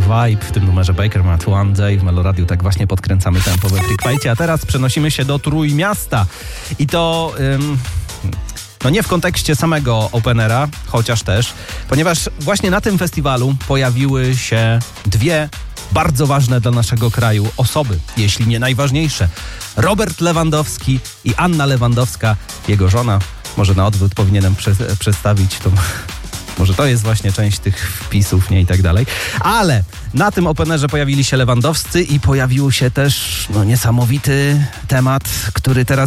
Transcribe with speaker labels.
Speaker 1: Vibe w tym numerze Baker Matt One Day w Meloradiu. Tak właśnie podkręcamy tempo we Freakwajcie. A teraz przenosimy się do Trójmiasta. I to... No nie w kontekście samego openera, chociaż też, ponieważ właśnie na tym festiwalu pojawiły się dwie bardzo ważne dla naszego kraju osoby, jeśli nie najważniejsze. Robert Lewandowski i Anna Lewandowska, jego żona. Może na odwrót powinienem przedstawić to. Może to jest właśnie część tych wpisów, nie i tak dalej. Ale na tym openerze pojawili się Lewandowscy i pojawił się też niesamowity temat, który teraz